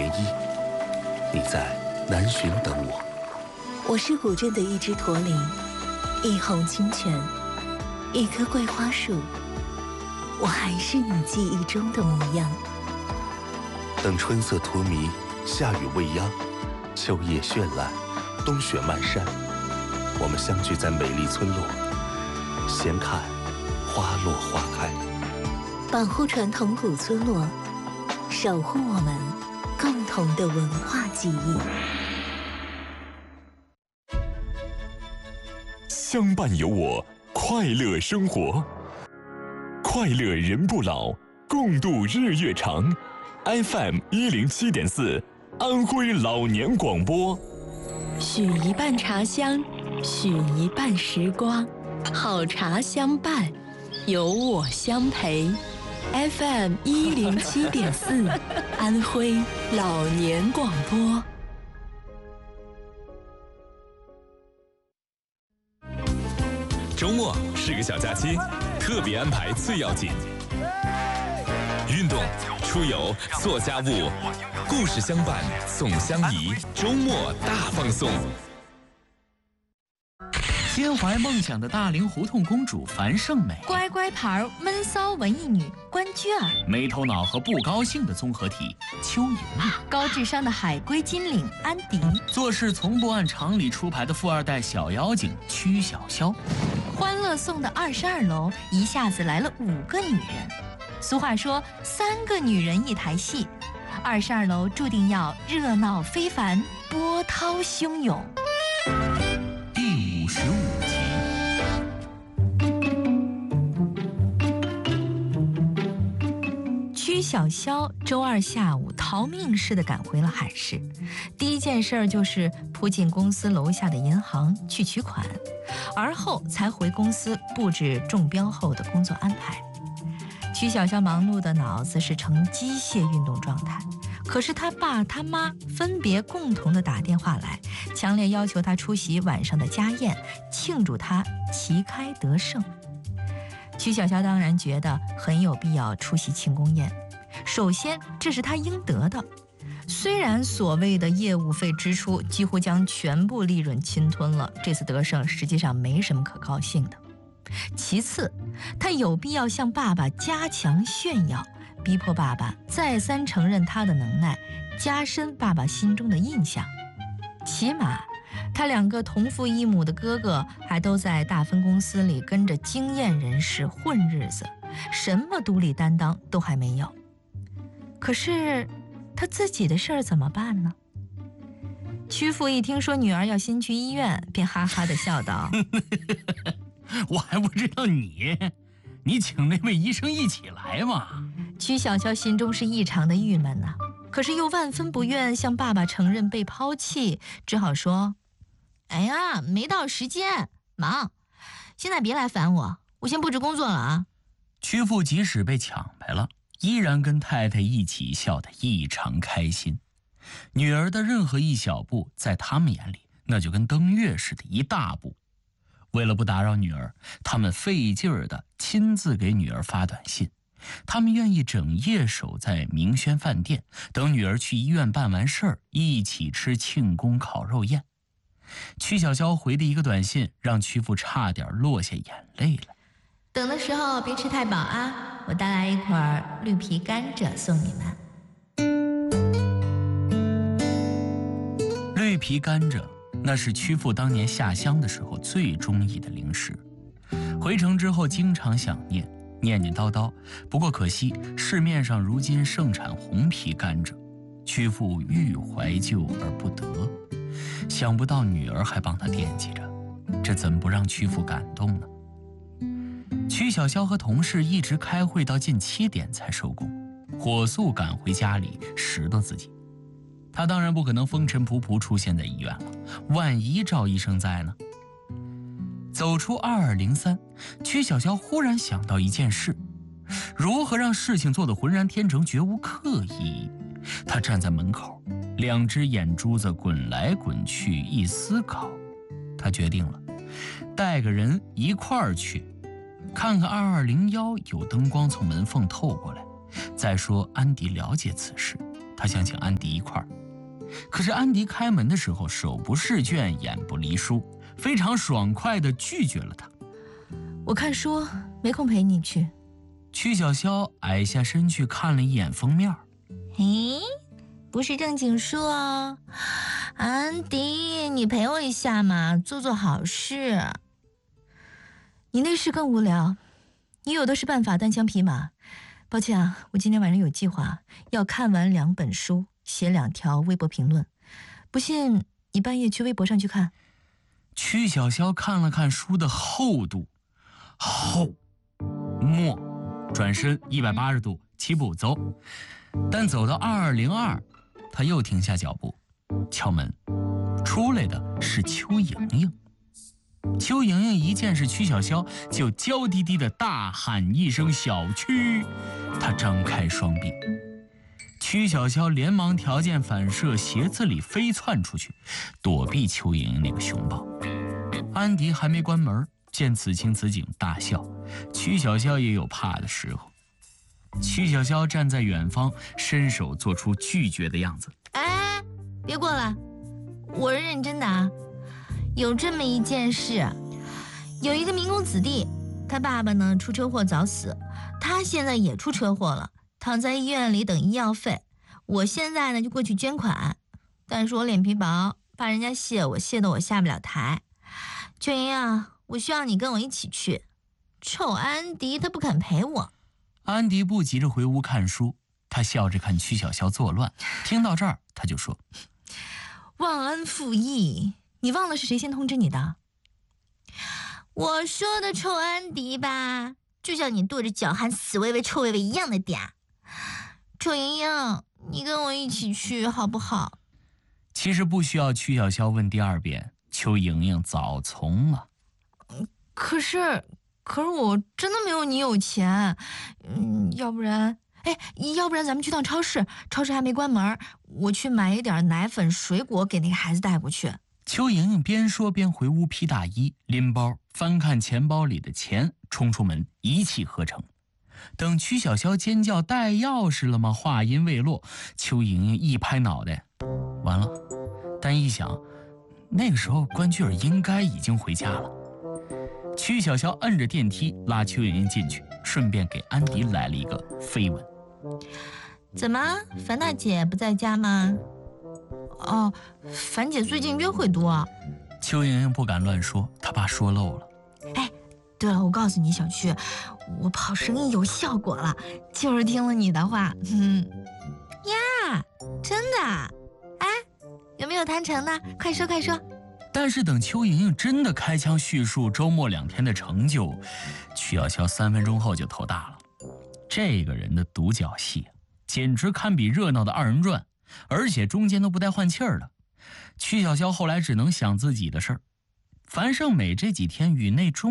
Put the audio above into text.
衣，你在南浔等我。 我是古镇的一只驼铃，一泓清泉，一棵桂花树，我还是你记忆中的模样。 等春色荼蘼，夏雨未央，秋叶绚烂，冬雪漫山，我们相聚在美丽村落，闲看花落花开。 保护传统古村落，守护我们共同的文化记忆。 相伴有我，快乐生活，快乐人不老，共度日月长。FM 107.4，安徽老年广播。 许一半茶香，许一半时光，好茶相伴，有我相陪。FM 107.4，安徽老年广播。 周末是个小假期，特别安排最要紧。运动、出游、做家务，故事相伴，送相宜，周末大放送。 心怀梦想的大龄胡同公主樊胜美， 乖乖牌闷骚文艺女关隽儿， 没头脑和不高兴的综合体邱莹莹， 高智商的海归金领安迪， 做事从不按常理出牌的富二代小妖精曲筱绡。 欢乐颂的22楼一下子来了5个女人。俗话说3个女人一台戏，22楼注定要热闹非凡，波涛汹涌。 第55集。 曲筱绡周二下午逃命似的赶回了海市，第一件事就是扑进公司楼下的银行去取款，而后才回公司布置中标后的工作安排。曲筱绡忙碌的脑子是呈机械运动状态，可是他爸他妈分别共同的打电话来，强烈要求他出席晚上的家宴，庆祝他旗开得胜。曲筱绡当然觉得很有必要出席庆功宴，首先这是他应得的，虽然所谓的业务费支出几乎将全部利润侵吞了，这次得胜实际上没什么可高兴的。其次，他有必要向爸爸加强炫耀，逼迫爸爸再三承认他的能耐，加深爸爸心中的印象。起码他2个同父异母的哥哥还都在大分公司里跟着经验人士混日子，什么独立担当都还没有。可是他自己的事儿怎么办呢？曲父一听说女儿要先去医院，便哈哈地笑道我还不知道你请那位医生一起来嘛。 曲筱绡心中是异常的郁闷呐，可是又万分不愿向爸爸承认被抛弃，只好说：哎呀，没到时间，忙，现在别来烦我，我先布置工作了啊。 曲父即使被抢来了，依然跟太太一起笑得异常开心。女儿的任何一小步，在他们眼里那就跟登月似的一大步。为了不打扰女儿，他们费劲儿的亲自给女儿发短信，他们愿意整夜守在明轩饭店，等女儿去医院办完事儿，一起吃庆功烤肉宴。曲筱绡回的一个短信，让曲父差点落下眼泪了。 等的时候别吃太饱啊，我带来一块绿皮甘蔗送你们。 绿皮甘蔗，那是曲父当年下乡的时候最中意的零食，回城之后经常想念，念念叨叨。不过可惜市面上如今盛产红皮甘蔗，曲父欲怀旧而不得。想不到女儿还帮他惦记着，这怎不让曲父感动呢？曲筱绡和同事一直开会到近7点才收工，火速赶回家里拾掇自己。他当然不可能风尘仆仆出现在医院了，万一赵医生在呢？走出2203，曲筱绡忽然想到一件事，如何让事情做得浑然天成，绝无刻意。他站在门口，2只眼珠子滚来滚去，一思考，他决定了，带个人一块儿去，看看2201有灯光从门缝透过来。再说安迪了解此事， 他想请安迪一块儿。可是安迪开门的时候手不释卷，眼不离书，非常爽快地拒绝了他。 我看书，没空陪你去。 曲筱绡矮下身去看了一眼封面。 咦，不是正经书哦。安迪，你陪我一下嘛，做做好事。你那事更无聊，你有的是办法单枪匹马。抱歉啊，我今天晚上有计划，要看完2本书，写2条微博评论。不信你半夜去微博上去看。 曲筱绡看了看书的厚度，厚，默，转身180度起步走。但走到2202，他又停下脚步，敲门，出来的是邱莹莹。邱莹莹一见是曲筱绡，就娇滴滴的大喊一声小曲，她张开双臂。曲筱绡连忙条件反射，鞋子里飞窜出去，躲避邱莹莹那个熊抱。安迪还没关门，见此情此景大笑。曲筱绡也有怕的时候。曲筱绡站在远方，伸手做出拒绝的样子。 哎，别过来，我是认真的啊。有这么一件事，有一个民工子弟，他爸爸呢出车祸早死，他现在也出车祸了，躺在医院里等医药费。我现在呢就过去捐款，但是我脸皮薄，怕人家谢我，谢得我下不了台。邱莹莹，我需要你跟我一起去。臭安迪他不肯陪我。 安迪不急着回屋看书，他笑着看曲筱绡作乱。听到这儿，他就说： 忘恩负义，你忘了是谁先通知你的？我说的臭安迪吧，就像你跺着脚喊死薇薇臭薇薇一样的嗲。臭莹莹，你跟我一起去好不好？ 其实不需要曲筱绡问第2遍，邱莹莹早从了。 可是我真的没有你有钱。要不然咱们去趟超市，超市还没关门，我去买一点奶粉水果给那个孩子带过去。 邱莹莹边说边回屋披大衣，拎包，翻看钱包里的钱，冲出门，一气呵成。等曲筱绡尖叫带钥匙了吗？话音未落，邱莹莹一拍脑袋，完了。但一想，那个时候关雎尔应该已经回家了。曲筱绡摁着电梯拉邱莹莹进去，顺便给安迪来了一个飞吻。 怎么，樊大姐不在家吗？哦，樊姐最近约会多。 邱莹莹不敢乱说，她怕说漏了。 哎，对了，我告诉你，小曲，我跑生意有效果了，就是听了你的话。呀，真的？哎，有没有谈成呢？快说快说。 但是等邱莹莹真的开腔叙述周末2天的成就，曲筱绡3分钟后就头大了。这个人的独角戏简直堪比热闹的2人转，而且中间都不带换气儿的。曲筱绡后来只能想自己的事儿。樊胜美这几天与内中